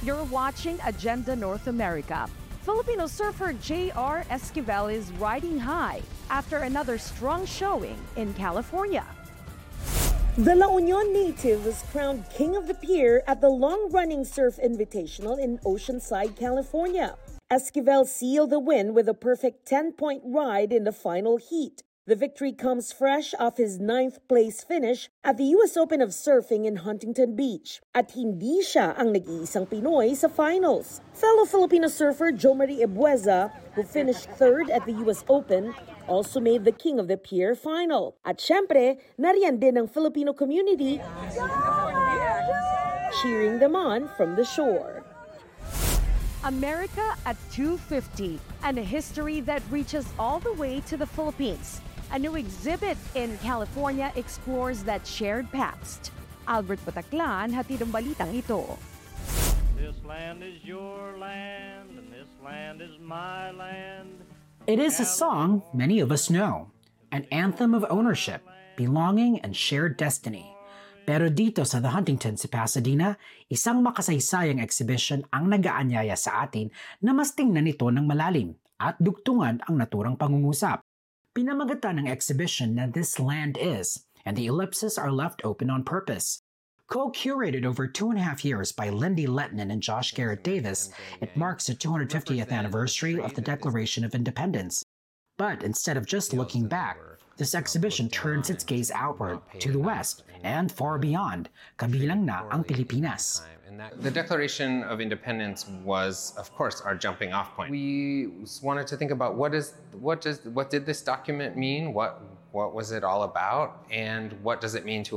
You're watching Agenda North America. Filipino surfer J.R. Esquivel is riding high after another strong showing in California. The La Union native was crowned King of the Pier at the long-running Surf Invitational in Oceanside, California. Esquivel sealed the win with a perfect 10-point ride in the final heat. The victory comes fresh off his 9th-place finish at the U.S. Open of Surfing in Huntington Beach. At hindi siya ang nag-iisang Pinoy sa finals. Fellow Filipino surfer Jo Marie Ebueza, who finished 3rd at the U.S. Open, also made the King of the Pier final. At syempre, nariyan din ang Filipino community cheering them on from the shore. America at 250, and a history that reaches all the way to the Philippines. A new exhibit in California explores that shared past. Albert Bataclan, hatid ang balitang ito. This land is your land, and this land is my land. It is a song many of us know, an anthem of ownership, belonging, and shared destiny. Pero dito sa The Huntington sa Pasadena, isang makasaysayang exhibition ang nag-aanyaya sa atin na mas tingnan ito ng malalim at dugtungan ang naturang pangungusap. Pinamagatan ng exhibition na This Land Is, and the ellipses are left open on purpose. Co-curated over 2.5 years by Lindy Letnin and Josh Garrett Davis, it marks the 250th anniversary of the Declaration of Independence. But instead of just looking back, this exhibition turns its gaze outward to the west and far beyond, kabilang na ang Pilipinas. The Declaration of Independence was, of course, our jumping off point. We wanted to think about what did this document mean? What was it all about? And what does it mean to